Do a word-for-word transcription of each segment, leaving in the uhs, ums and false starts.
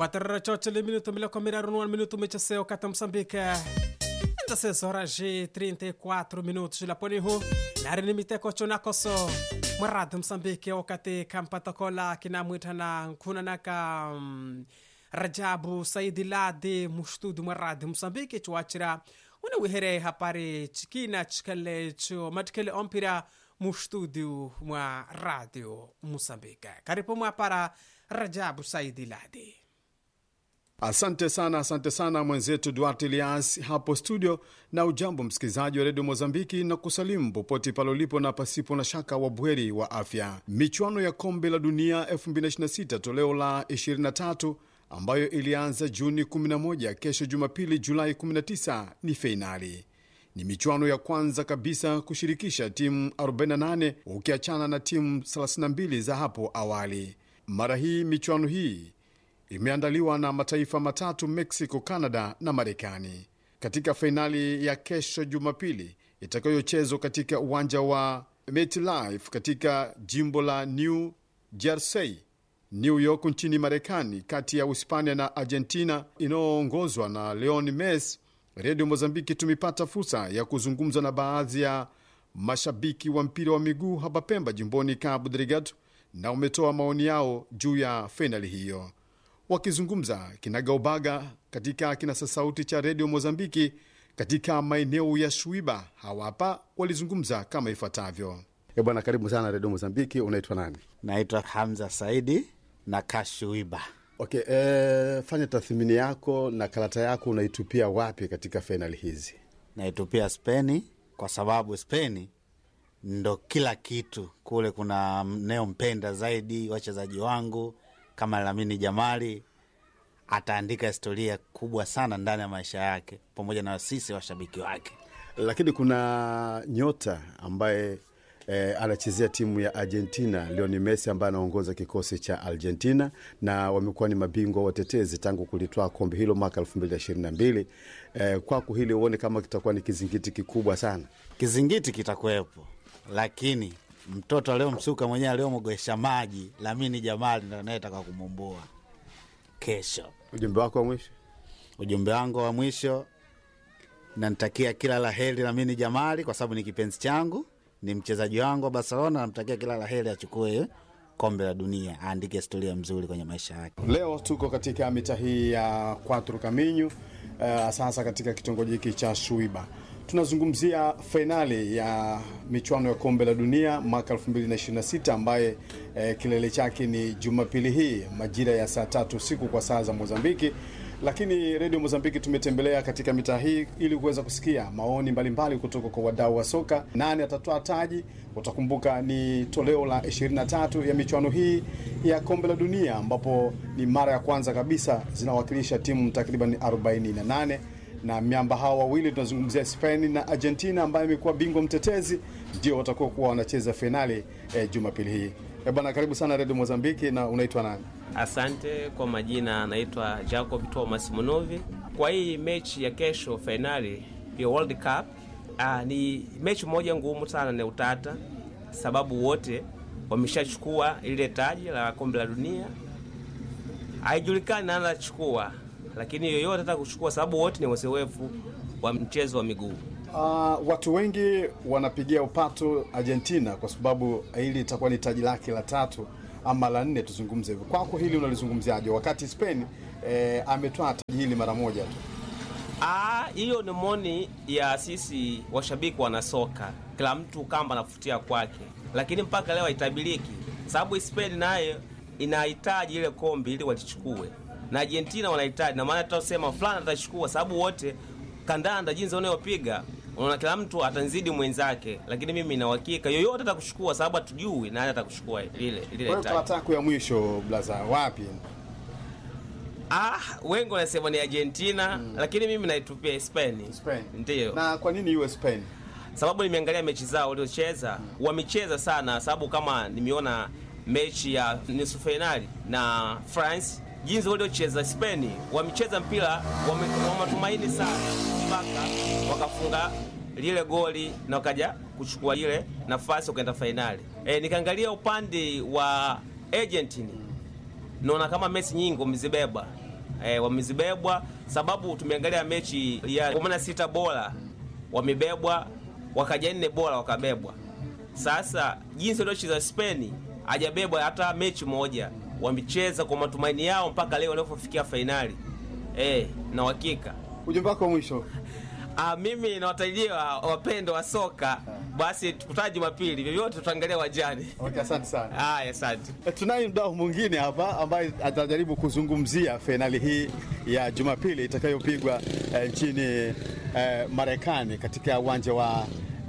quattro le minuto mille combinarono un minuto meceseo kata Mozambique. Enda sesa horas e trinta e quatro minutos la poniho. Na rinimite ko chona koso. Mwarad Mozambique wakati kampatakola kinamwitana kunanaka um, Rajabu Saidi Lade mustudu Mwarad Mozambique chuachira. Una wihere hapari chikina chikale cho matkele ompira mustudu mwa radio Mozambique. Karibu mwa para Rajabu Saidi Lade. Asante sana, asante sana mwenzetu Duarte Elias hapo studio, na ujambo msikilizaji wa redio Mozambiki na kusalimu popote pale ulipo na pasipo na shaka wa buheri wa afya. Michuano ya kombe la dunia elfu mbili ishirini na sita toleo la ishirini na tatu ambayo ilianza Juni kumi na moja, kesho Jumapili Julai kumi na tisa ni fainali. Ni michuano ya kwanza kabisa kushirikisha timu arobaini na nane ukiachana na timu thelathini na mbili za hapo awali. Mara hii michuano hii imeandaliwa na mataifa matatu: Mexico, Canada na Marekani. Katika fainali ya kesho Jumapili itakayochezwa katika uwanja wa MetLife katika jimbo la New Jersey, New York nchini Marekani, kati ya Uhispania na Argentina inayoongozwa na Leon Messi, Radio Mozambiki tumepata fursa ya kuzungumza na baadhi ya mashabiki wa mpira wa miguu hapa Pemba, jimboni Cabo Delgado, na umetoa maoni yao juu ya fainali hiyo. Wakizungumza kinagaubaga katika kinasa sauti cha Radio Mozambiki katika maeneo ya Shuiba, hawapa walizungumza kama ifuatavyo. Eh bwana, karibu sana Radio Mozambiki. Unaitwa nani? Naitwa Hamza Saidi na Kashuiba. Okay, eh, fanya tathmini yako na karata yako unaitupia wapi katika finali hizi? Naitupia Spain kwa sababu Spain ndo kila kitu. Kule kuna neo mpenda zaidi wachezaji wangu kama Lamine Jamali, ataandika historia kubwa sana ndani ya maisha yake pamoja na sisi washabiki wake. Lakini kuna nyota ambaye eh, anachezea timu ya Argentina, Lionel Messi, ambaye anaongoza kikosi cha Argentina na wamekuwa ni mabingwa watetezi tangu kulitoa kombe hilo mwaka elfu mbili ishirini na mbili. Eh, kwako hili uone kama kitakuwa ni kizingiti kikubwa sana? Kizingiti kitakuwepo, lakini mtoto leo msuka mwenyewe leo mgoesha maji, Lamine Jamali ndio anayetaka kumumbua kesho. Ujumbe wako wa mwisho? Ujumbe wangu wa mwisho, namtakia kila laheri Lamine Jamali kwa sababu ni kipenzi changu, ni mchezaji wangu wa Barcelona. Namtakia kila laheri, achukue kombe la dunia, aandike historia mzuri kwenye maisha yake. Leo tuko katika mita hii ya Quatro Caminho, uh, sasa katika kitongoji hiki cha Shuiba. Tunazungumzia fainali ya michuano ya kombe la dunia mwaka elfu mbili ishirini na sita ambaye eh, kilele chake ni Jumapili hii majira ya saa tatu usiku kwa saa za Mozambiki. Lakini Radio Mozambiki tumetembelea katika mitaa hii ili kuweza kusikia maoni mbalimbali kutoka kwa wadau wa soka. Nani atatoa taji? Utakumbuka ni toleo la ishirini na tatu ya michuano hii ya kombe la dunia, ambapo ni mara ya kwanza kabisa zinawakilisha timu takriban arobaini na nane. Na miamba hao wawili tunazungumzia Spain na Argentina ambaye imekuwa bingwa mtetezi, ndio watakuwa kuwa wanacheza finali eh, Jumapili hii. Eh bwana, karibu sana Radio Mozambiki. Na unaitwa nani? Asante. Kwa majina naitwa Jacob Thomas Munovi. Kwa hii mechi ya kesho finali ya World Cup, ah, ni mechi moja ngumu sana na utata, sababu wote wameshachukua ile taji la kombe la dunia. Haijulikani nani atachukua, lakini yoyote ataka kuchukua sababu wote ni wasewefu wa mchezo wa miguu. Uh, watu wengi wanapigia upato Argentina kwa sababu hili itakuwa ni taji lake la tatu ama la nne, tuzungumze hivyo. Kwako hili unalizungumziaje wakati Spain eh, ametoa taji hili mara moja tu? Ah, hiyo ni moni ya sisi washabiki wana soka. Kila mtu kamba anafutia kwake. Lakini mpaka leo haitabiliki, sababu Spain naye inahitaji ile kombe ili walichukue, na Argentina wanahitaji, na maana tutasema fulani atachukua, sababu wote kandanda jinsi wanayopiga unaona kila mtu atanzidi mwenzake. Lakini mimi na uhakika yoyote atakuchukua, sababu hatujui nani atakuchukua ile ile taji. Kwa atako ya mwisho blaza wapi? Ah, wengi wanasema ni Argentina, mm. lakini mimi naitupia Spain. Spain. Ndio. Na kwa nini iwe Spain? Sababu nimeangalia mechi zao waliocheza, mm. wamecheza sana, sababu kama nimeona mechi ya nusu finali na France, jinsi waliocheza Spain, wamecheza mpira wa matumaini sana mpaka wakafunga lile goli na wakaja kuchukua ile nafasi wakaenda finali. E, nikaangalia upande wa Argentina, naona kama Messi nyingi mzibeba, eh, wamezibebwa, sababu tumeangalia mechi ya kumi na sita bora wamebebwa, wakaja nne bora wakabebwa. Sasa jinsi waliocheza Spain hajabebwa hata mechi moja, wamecheza kwa matumaini yao mpaka leo walipofikia fainali. Eh, na hakika ujumbe wako mwisho. Ah, mimi nawatajia wapendo wa soka, basi tukutane Jumapili, vyovyote tutaangalia wajani. Okay, asante sana. Haya, asante. E, tunaye mdau mwingine hapa ambaye atajaribu kuzungumzia fainali hii ya Jumapili itakayopigwa e, nchini e, Marekani katika uwanja wa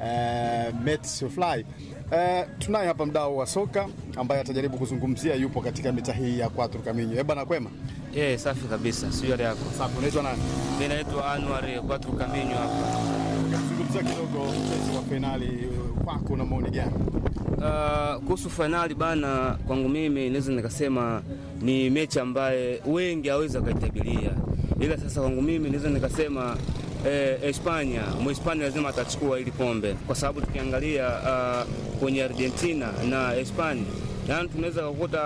e, MetLife. E, tunaye hapa mdau wa soka ambaye atajaribu kuzungumzia, yupo katika mita hii ya Quattro Caminho. Eh, bana kwema? Eh, safi kabisa. Sio hali yako. Safi. Unaitwa nani? Mimi naitwa Anwar Quattro Caminho hapa. Zungumzia kidogo mchezo wa finali kwako, na maoni gani? Uh, kuhusu finali bana, kwangu mimi naweza nikasema ni mechi ambaye wengi hawezi kuitabiria. Ila sasa kwangu mimi naweza nikasema eh, Hispania, Mhispania lazima atachukua ili pombe, kwa sababu tukiangalia uh, kwenye Argentina na Hispania, yani tunaweza kukuta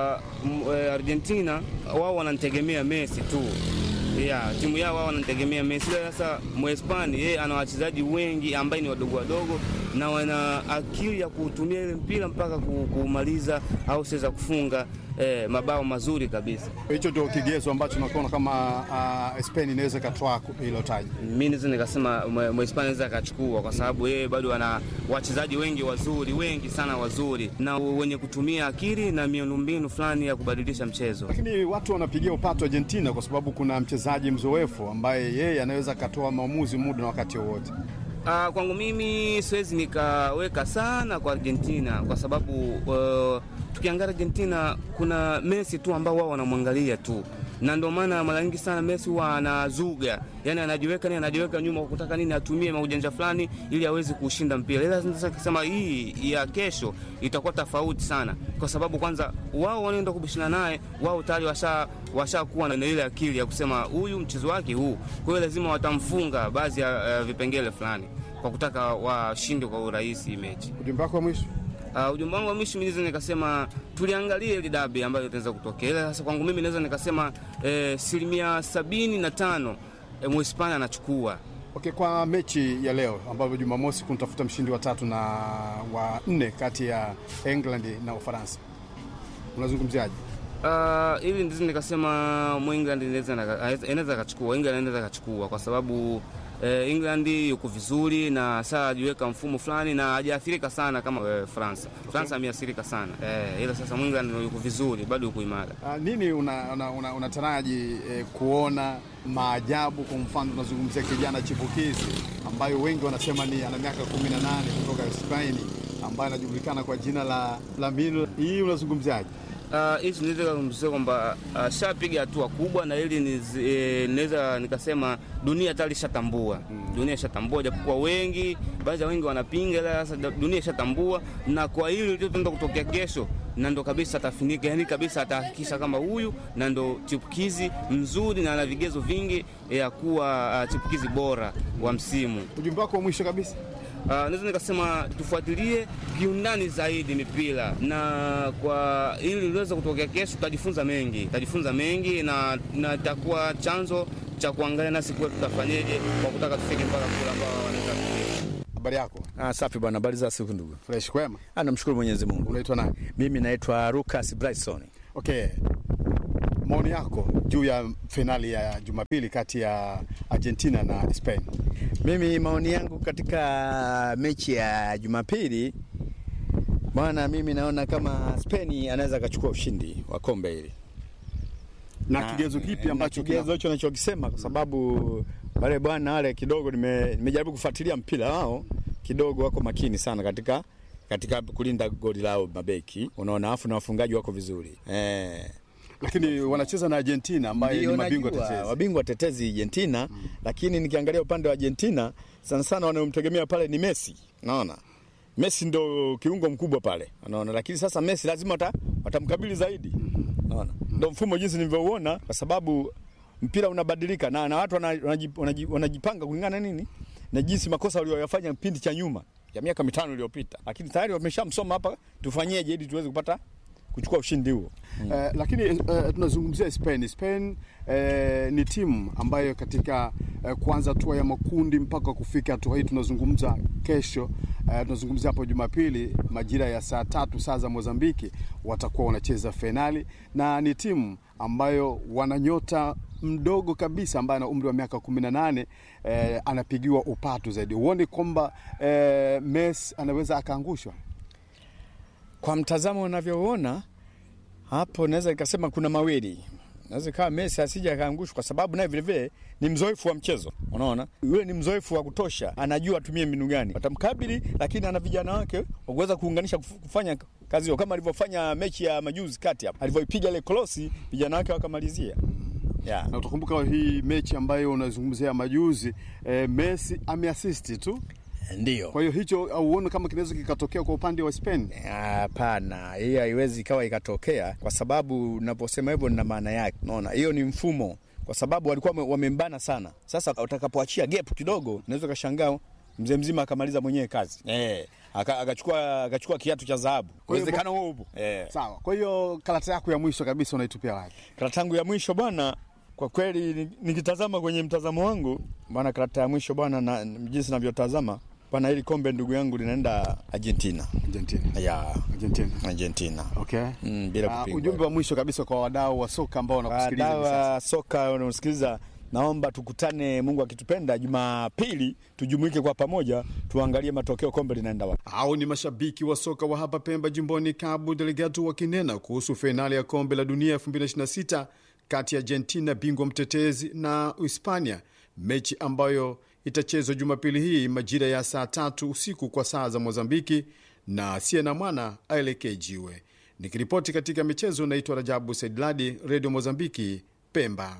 uh, Argentina wao wanategemea Messi tu. Yeah, timu yao wao wanategemea Messi. Sasa Mhispania yeye ana wachezaji wengi ambao ni wadogo wadogo na wana akili ya kutumia ile mpira mpaka kumaliza au siweza kufunga eh, mabao mazuri kabisa. Hicho ndio kigezo ambacho nakuona kama uh, Spain inaweza katwaa hilo taji. Mimi naweza nikasema Mhispania anaweza kachukua, kwa sababu yeye bado ana wachezaji wengi wazuri, wengi sana wazuri na wenye kutumia akili na miundombinu fulani ya kubadilisha mchezo. Lakini watu wanapigia upato Argentina kwa sababu kuna mchezaji mzoefu ambaye yeye anaweza katoa maamuzi muda na wakati wowote. Uh, kwangu mimi siwezi nikaweka sana kwa Argentina, kwa sababu uh, tukiangalia Argentina kuna Messi tu ambao wao wanamwangalia tu, na ndio maana mara nyingi sana Messi huwa anazuga, yani anajiweka nini, anajiweka nyuma kutaka nini, atumie maujanja fulani ili aweze kushinda mpira. Ila sasa kusema hii ya kesho itakuwa tofauti sana, kwa sababu kwanza wao wanaenda kubishana naye, wao tayari washa washakuwa na ile akili ya kusema huyu mchezo wake huu, kwa hiyo lazima watamfunga baadhi ya uh, vipengele fulani kwa kutaka washinde kwa urahisi mechi. Ujumbe wako wa mwisho? Uh, ujumbe wangu wa mwisho mimi naweza nikasema tuliangalie ile dabi ambayo itaweza kutokea. Sasa kwangu mimi naweza nikasema asilimia eh, sabini na tano eh, Mhispania anachukua. Okay, kwa mechi ya leo ambayo Jumamosi kunatafuta mshindi wa tatu na wa nne kati ya England na Ufaransa, unazungumziaje? Uh, ili ndizo nikasema England inaweza kachukua, England inaweza kachukua kwa sababu eh, England yuko vizuri na sasa ajiweka mfumo fulani na hajaathirika sana kama eh, France. Okay. France ameathirika sana. Eh, ila sasa England yuko vizuri, bado yuko imara. Uh, nini unataraji una, una eh, kuona maajabu? Kwa mfano tunazungumzia kijana chipukizi ambayo wengi wanasema ni ana miaka kumi na nane kutoka Spain ambaye anajulikana kwa jina la Lamine. Hii unazungumziaje? Uh, hizi niweza kumsema kwamba uh, shapiga hatua kubwa, na ili niweza e, nikasema dunia tayari shatambua. Mm. Dunia ishatambua, japokuwa wengi baadhi ya wengi wanapinga, ila sasa dunia ishatambua, na kwa hili litaenda kutokea kesho na ndo kabisa atafinika, yani kabisa atahakikisha kama huyu na ndo chipukizi mzuri na ana vigezo vingi ya kuwa uh, chipukizi bora wa msimu. Ujumbe wako mwisho kabisa? Uh, naweza nikasema tufuatilie kiundani zaidi mipira, na kwa ili liweze kutokea kesho tutajifunza mengi, tutajifunza mengi na na itakuwa chanzo cha kuangalia nasi kwa tutafanyaje kwa kutaka tufike mpaka kule ambao wanaweza kufika. Habari yako? Ah, safi bwana, habari za siku ndugu. Fresh, kwema? Ah, namshukuru Mwenyezi Mungu. Unaitwa nani? Mimi naitwa Lucas Bryson. Okay. Maoni yako juu ya finali ya Jumapili kati ya Argentina na Spain? Mimi maoni yangu katika mechi ya Jumapili, bwana, mimi naona kama Spain anaweza kachukua ushindi wa kombe hili. Na, na kigezo kipi ambacho kigezo hicho ninachokisema, kwa sababu wale bwana wale kidogo nime, nimejaribu kufuatilia mpira wao, kidogo wako makini sana katika katika kulinda goli lao mabeki, unaona, afu na wafungaji wako vizuri. Eh, lakini wanacheza na Argentina ambaye ni mabingwa tetezi. Wabingwa tetezi Argentina, hmm. Lakini nikiangalia upande wa Argentina sana sana wanaomtegemea pale ni Messi. Unaona? Messi ndo kiungo mkubwa pale. Unaona? Lakini sasa Messi lazima watamkabili zaidi. Unaona? Ndio mfumo jinsi nilivyouona, kwa sababu mpira unabadilika na, na watu wanajipanga kulingana nini na jinsi makosa waliyofanya kipindi cha nyuma ya miaka mitano iliyopita. Lakini tayari wameshamsoma hapa, tufanyeje ili tuweze kupata kuchukua ushindi huo. Mm. Uh, lakini uh, tunazungumzia Spain. Spain uh, ni timu ambayo katika uh, kuanza hatua ya makundi mpaka kufika hatua hii tunazungumza kesho, uh, tunazungumzia hapo Jumapili majira ya saa tatu saa za Mozambiki watakuwa wanacheza finali, na ni timu ambayo wananyota mdogo kabisa ambaye ana umri wa miaka kumi na nane eh, anapigiwa upatu zaidi. Uone kwamba eh, Messi anaweza akaangushwa? Kwa mtazamo unavyoona hapo, naweza nikasema kuna mawili. Naweza kama Messi asije akaangushwa kwa sababu naye vile vile ni mzoefu wa mchezo. Unaona? Yule ni mzoefu wa kutosha, anajua atumie mbinu gani. Watamkabili, lakini ana vijana wake waweza kuunganisha kufanya kazi hiyo kama alivyofanya mechi ya majuzi kati hapo. Alivyoipiga ile krosi, vijana wake wakamalizia. Yeah. Na utakumbuka hii mechi ambayo unazungumzia majuzi, eh, Messi ameassist tu. Ndio. Kwa hiyo hicho auone kama kinaweza kikatokea kwa upande wa Spain? Hapana, hiyo haiwezi ikawa ikatokea kwa sababu ninaposema hivyo nina maana yake. Unaona? Hiyo ni mfumo kwa sababu walikuwa wamembana sana. Sasa utakapoachia gap kidogo, unaweza kashangaa mzee mzima akamaliza mwenyewe kazi. Eh, akachukua akachukua kiatu cha dhahabu. Uwezekano huo upo. Eh. Sawa. Kwa hiyo karata yako ya mwisho kabisa unaitupia wapi? Karata yangu ya mwisho bwana, kwa kweli nikitazama kwenye mtazamo wangu, bwana, karata ya mwisho bwana, na jinsi ninavyotazama bwana, hili kombe ndugu yangu linaenda Argentina. Argentina. Ya, Argentina. Argentina. Okay. Mm, bila kupingwa. Uh, ujumbe wa mwisho kabisa kwa wadau wa soka ambao wanakusikiliza hivi sasa. Wadau wa soka wanaosikiliza, naomba tukutane, Mungu akitupenda, Jumapili tujumuike kwa pamoja tuangalie matokeo, kombe linaenda wapi. Hao ni mashabiki wa soka wa hapa Pemba jimboni Cabo Delgado wakinena kuhusu finali ya kombe la dunia elfu mbili ishirini na sita kati ya Argentina bingwa mtetezi na Hispania, mechi ambayo itachezwa Jumapili hii majira ya saa tatu usiku kwa saa za Mozambiki, na Siena Mwana aelekee jiwe. Nikiripoti katika michezo, naitwa Rajabu Saidladi, Radio Mozambiki, Pemba.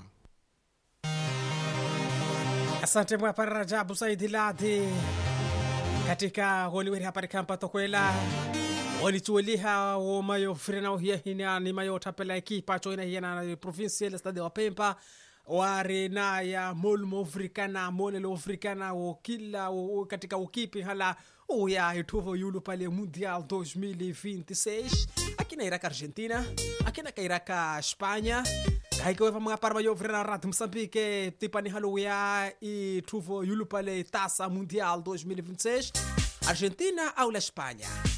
Asante mwa para Rajabu Saidladi katika holiweri hapari kampa tokwela walitueliha wo mayo frena uhia hina ni mayo tapela ekipa choina hina na provincial stade wa Pemba warena ya molmo afrikana molelo afrikana wo kila wo katika ukipi hala uya ituvo yulu pale mundial dois mil e vinte e seis akina iraka Argentina akina kairaka Espanya kaikoeva mga parma yo frena rat Moçambique tipani halu ya ituvo yulu pale taça mundial dois mil e vinte e seis Argentina au la Espanya.